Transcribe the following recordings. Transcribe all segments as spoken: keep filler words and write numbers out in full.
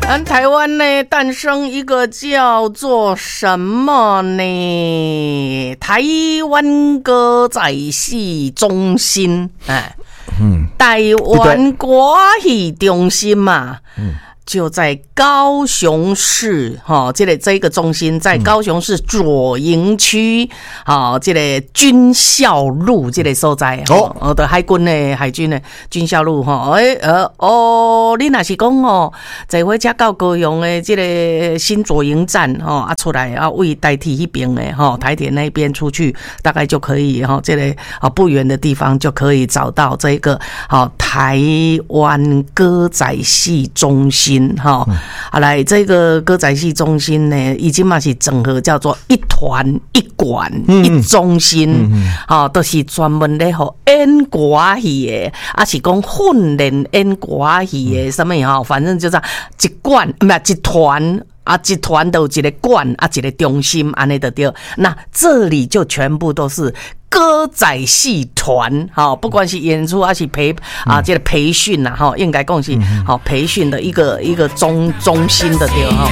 咱台湾呢诞生一个叫做什么呢？台湾歌仔戏中心，哎，嗯，台湾歌戏中心嘛，嗯。就在高雄市，哈，这个这个中心在高雄市左营区，好，这个军校路这个所在，哦，哦，的海军的海军的军校路，哈，诶，呃，哦，你若是讲哦，坐火车到高雄的这个新左营站，哈，啊出来啊，为代替那边的，哈，台铁那边出去，大概就可以，哈，这个啊不远的地方就可以找到这个，好，台湾歌仔戏中心。哈，啊来这个歌仔戏中心呢，已经嘛是整合叫做一团一馆、嗯、一中心，哈、嗯，都、就是专门咧吼演歌戏的，啊是讲训练演歌戏的什么哈，反正就是一馆唔係一团。啊，集团都有一个馆啊，一个中心，安尼就对。那这里就全部都是歌仔戏团，哈，不管是演出还是培啊，这个培训呐，哈，应该讲是好培训的一个一个中中心的对哈。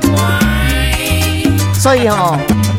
所以哈。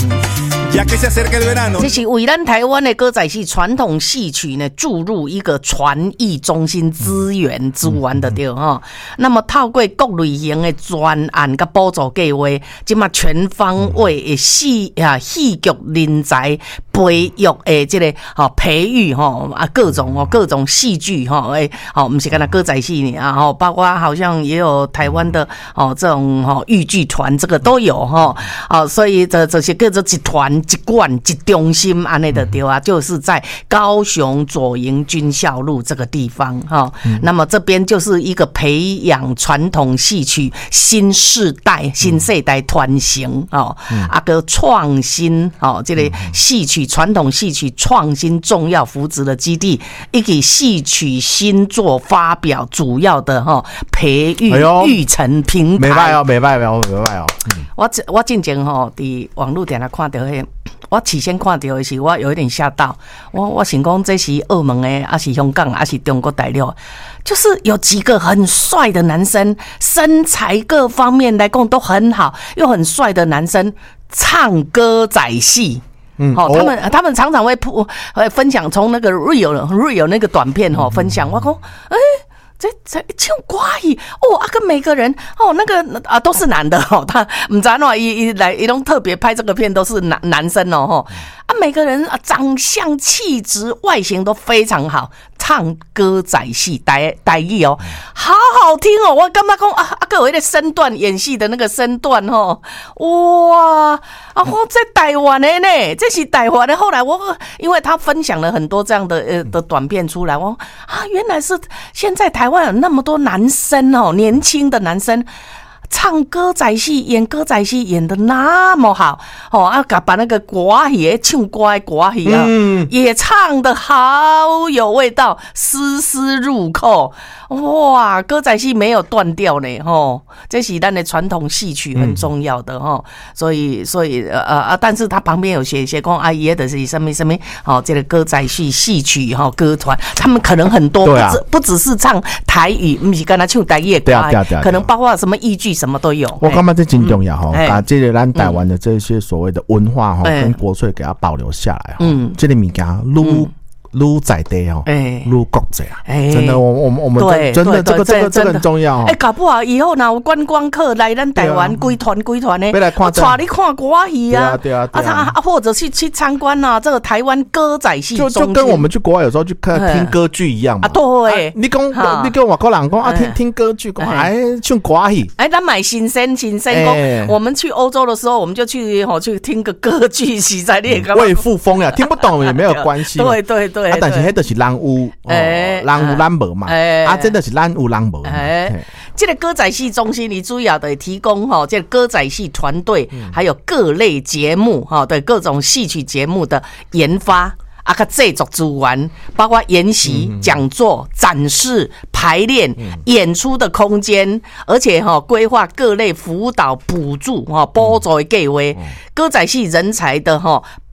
这是为咱台湾的歌仔戏传统戏曲呢注入一个传艺中心资源资源的对哈。那么透过各类型的专案跟补助计划，即嘛全方位的戏啊戏剧人才培育的这个哈培育哈啊各种哦各种戏剧哈诶好，不是干那歌仔戏呢啊哈，包括好像也有台湾的哦这种哈豫剧团，这个都有哈啊，所以这这些各种集团。一馆一中心安内的对啊，就是在高雄左营军校路这个地方哈、嗯。那么这边就是一个培养传统戏曲新世代、新世代传承哦，嗯、啊个创新哦，这个戏曲传统戏曲创新重要扶植的基地，以及戏曲新作发表主要的哈培育育成平台。 没歹哦，没歹哦，没歹哦。 我我进前吼伫网络电台看到迄。我起先看到的是，我有一点吓到。我我想讲这是澳门的，还是香港，还是中国大陆？就是有几个很帅的男生，身材各方面来讲都很好，又很帅的男生唱歌仔戏。嗯，好、哦，他们他们常常会铺会分享从那个 real real 那个短片哈、哦、分享。我讲，哎、欸。这这唱歌戏哦，啊，跟每个人哦，那个啊都是男的哦，他唔知喏，一一来一种特别拍这个片都是男男生哦，吼啊，每个人啊长相、气质、外形都非常好，唱歌仔戏台台语哦，好好听哦，我感觉讲啊啊，个有一个身段演戏的那个身段哦，哇啊，我在台湾的呢，这是台湾的。后来我因为他分享了很多这样的呃的短片出来，我啊原来是现在台。台湾有那么多男生哦，年轻的男生唱歌仔戏、演歌仔戏演得那么好哦，啊，把那个歌戏唱歌的歌戏啊，嗯、也唱得好有味道，丝丝入扣。哇，歌仔戏没有断掉呢，吼，这是咱的传统戏曲很重要的吼、嗯，所以所以呃啊，但是他旁边有写写讲啊，也的是什么什么，哦，这个歌仔戏戏曲哈歌团，他们可能很多，啊、不只不只是唱台语，不是跟他唱台语歌，可能包括什么豫剧什么都有。 我感觉这真重要哈，把这个咱台湾的这些所谓的文化哈跟国粹给它保留下来哈，嗯，这个物件愈愈在地哦，哎，愈国际啊，哎，真的，我我们我们真的这个这个这个很重要哦。 哎，搞不好以后呢，有观光客来咱台湾，规团规团的， 来看， 带你看歌戏啊， 对啊，对啊，啊，或者去去参观啊，这个台湾歌仔戏中心， 就就跟我们去国外有时候去看听歌剧一样嘛。 啊，对， 你讲你跟外国人讲啊，听听歌剧，讲哎唱歌戏， 哎，咱买新鲜新鲜讲，我们去欧洲的时候，我们就去吼去听个歌剧，实在你也为富风呀，听不懂也没有关系， 对对对， 啊，但是迄都是咱有，哎，咱有咱无嘛，啊，真的是咱有咱无。哎， 这个歌仔戏中心，你主要的提供哈，这个歌仔戏团队，还有各类节目哈，对各种戏曲节目的研发。啊，个制作资源，包括研习、讲座、展示、排练、演出的空间，而且哈规划各类辅导、补助哈、补助的计划，歌仔戏人才的哈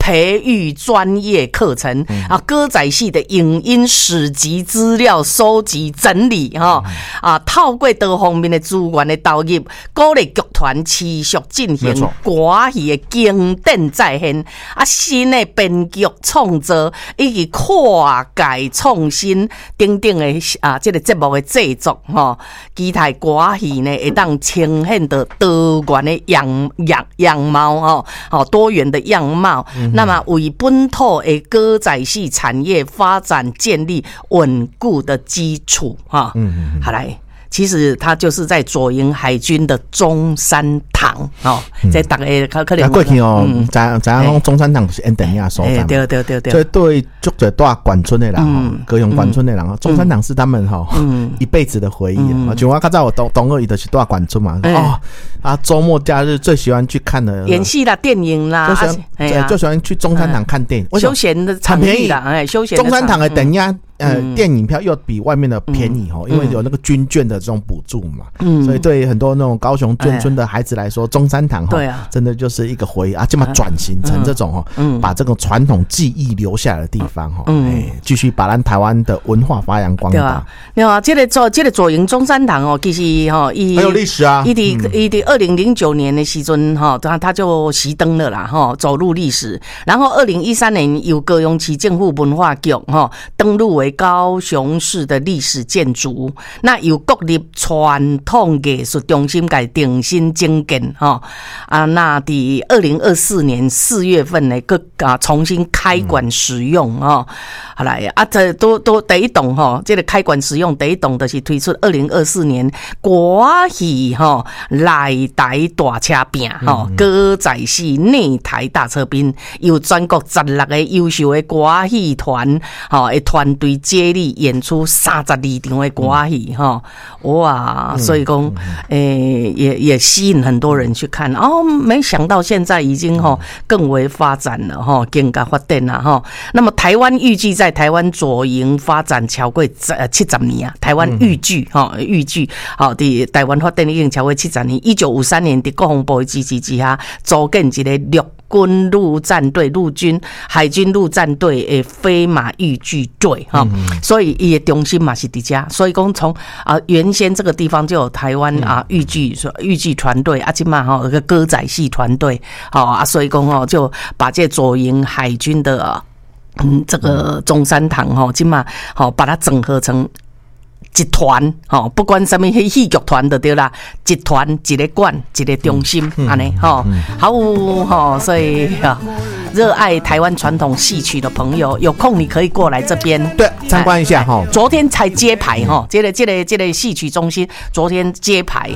培育专业课程、嗯、啊，歌仔戏的影音史籍资料收集整理哈、嗯、啊，透过多方面的资源的投入，鼓励剧团持续进行歌戏的经典再现啊，新的编剧创作以及跨界创新等等的啊，这个节目的制作哈，期待歌戏呢会当呈现的多元的样样样貌哈，好多元的样貌。嗯、那么为本土的歌仔戏产业发展建立稳固的基础哈。嗯嗯，好来。其实他就是在左营海军的中山堂哦，在大家可可能过去哦，咱咱讲中山堂是印第安所在， 对对对对。 所以对足侪大眷村的人哦，高雄眷村的人哦，中山堂是他们哈一辈子的回忆啊。就我刚才我东东二伊的是大眷村嘛，哦啊，周末假日最喜欢去看的演戏啦、电影啦， 就喜欢就喜欢去中山堂看电影， 休闲的很便宜啦，哎，休闲中山堂的等下。呃，电影票又比外面的便宜哦，因为有那个军眷的这种补助嘛，嗯，所以对很多那种高雄眷村的孩子来说，中山堂哈，真的就是一个回忆啊，这么转型成这种哦，嗯，把这个传统技艺留下来的地方哈，嗯，继续把咱台湾的文化发扬光大。对啊， 对啊，这个左这个左营中山堂哦，其实哈， 很有历史啊， 伊的伊的二零零九年的时阵哈，他他就熄灯了啦哈，走入历史。然后二零一三年由高雄市政府文化局哈登录为高雄市的历史建筑，那由国立传统艺术中心给重新增建哈啊，那伫二零二四年四月份呢，个啊重新开馆使用哦。好来啊，这都都第一栋哈，这个开馆使用第一栋就是推出二零二四年歌戏哈来台大车饼哈歌仔戏内台大车兵，由全国十六个优秀的歌戏团哈的团队接力演出三十二场的歌戏哈，哇！所以讲，诶、欸，也也吸引很多人去看。哦，没想到现在已经哈更为发展了哈，更加发展了哈。那么台湾预计在台湾左营发展超过呃七十年啊，台湾预计哈预计好的台湾发展已经超过七十年。一九五三年的国防部的支持之下，组建一个陆军陆战队、陆军海军陆战队的飞马豫剧队哈，所以伊的中心嘛是伫遮，所以讲从啊原先这个地方就有台湾啊豫剧豫剧团队啊，今嘛哈有个歌仔戏团队，好啊，所以讲哦就把这左营海军的嗯这个中山堂哈，今嘛好把它整合成一团吼，不管什么戏剧团就对啦，一团一个馆一个中心安尼吼，好吼，所以哈，热爱台湾传统戏曲的朋友，有空你可以过来这边对参观一下哈。 昨天才揭牌哈，这个这个这个戏曲中心昨天揭牌。